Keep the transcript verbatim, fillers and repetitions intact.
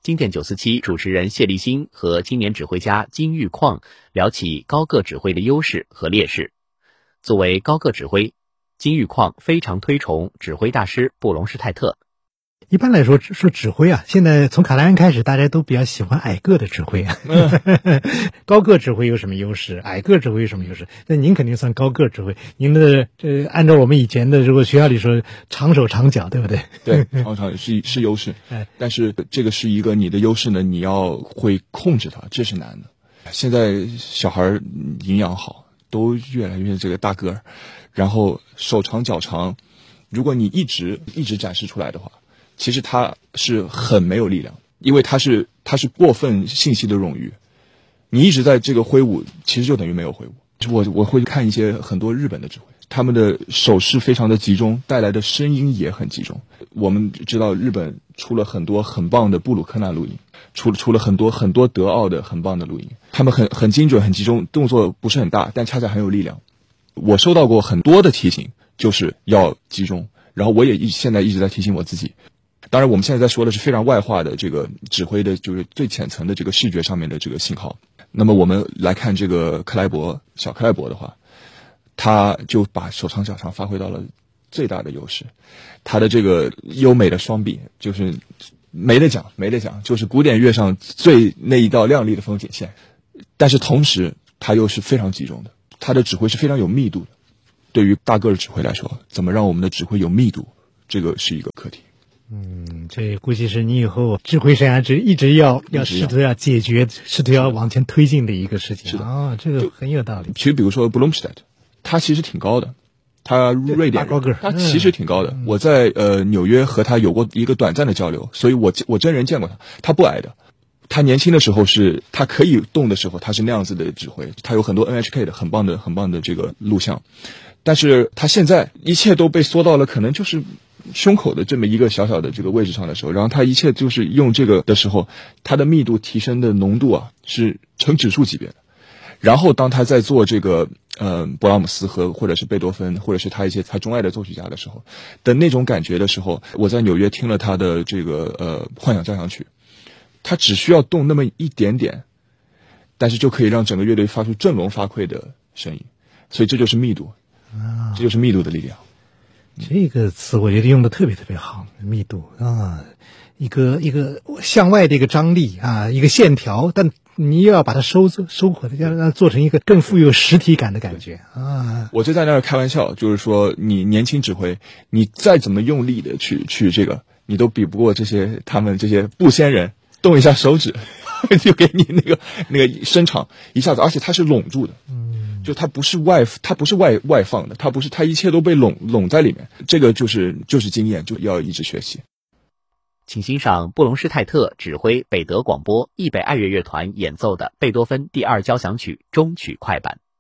经典九四七主持人谢立新和青年指挥家金玉矿聊起高个指挥的优势和劣势。作为高个指挥，金玉矿非常推崇指挥大师布隆施泰特。 一般来说说指挥啊，现在从卡莱恩开始，大家都比较喜欢矮个的指挥。高个指挥有什么优势？矮个指挥有什么优势？那您肯定算高个指挥，您的这按照我们以前的如果学校里说长手长脚，对不对？ 对，长手是是优势，但是这个是一个你的优势呢，你要会控制它，这是难的。现在小孩营养好，都越来越这个大个儿，然后手长脚长，如果你一直一直展示出来的话，其实他是很没有力量，因为他是他是过分信息的冗余，你一直在这个挥舞，其实就等于没有挥舞。我我会看一些很多日本的指挥，他们的手势非常的集中，带来的声音也很集中。我们知道日本出了很多很棒的布鲁克纳录音，出出了很多很多德奥的很棒的录音，他们很很精准很集中，动作不是很大，但恰恰很有力量。我收到过很多的提醒，就是要集中，然后我也现在一直在提醒我自己。当然我们现在在说的是非常外化的这个指挥的就是最浅层的这个视觉上面的这个信号。那么我们来看这个克莱伯小克莱伯的话，他就把手长脚长发挥到了最大的优势，他的这个优美的双臂就是没得讲没得讲，就是古典乐上最那一道亮丽的风景线，但是同时他又是非常集中的，他的指挥是非常有密度的。对于大个的指挥来说，怎么让我们的指挥有密度，这个是一个课题。 嗯，这估计是你以后指挥生涯一直要要试图要解决，试图要往前推进的一个事情。 是的啊、哦，这个很有道理。 其实比如说布隆施泰特，他其实挺高的，他瑞典人， 大高个， 他其实挺高的。嗯、我在呃纽约和他有过一个短暂的交流，所以我我真人见过他，他不矮的。他年轻的时候是他可以动的时候，他是那样子的指挥，他有很多 N H K 的很棒的很棒的这个录像，但是他现在一切都被缩到了可能就是胸口的这么一个小小的这个位置上的时候，然后他一切就是用这个的时候，他的密度提升的浓度啊是成指数级别的。然后当他在做这个呃勃拉姆斯和或者是贝多芬或者是他一些他钟爱的作曲家的时候的那种感觉的时候，我在纽约听了他的这个呃幻想交响曲，他只需要动那么一点点，但是就可以让整个乐队发出振聋发聩的声音，所以这就是密度，这就是密度的力量。 这个词我觉得用的特别特别好，密度啊，一个一个向外的一个张力啊，一个线条，但你又要把它收收回来，要让它做成一个更富有实体感的感觉啊。 我就在那儿开玩笑，就是说你年轻指挥，你再怎么用力的去去这个，你都比不过这些他们这些布仙人，动一下手指就给你那个那个伸长一下子，而且它是拢住的。嗯。就它不是外，它不是外外放的，它不是，它一切都被拢拢在里面。这个就是就是经验，就要一直学习。 请欣赏布隆施泰特指挥北德广播易北爱乐乐团演奏的贝多芬第二交响曲终曲快板。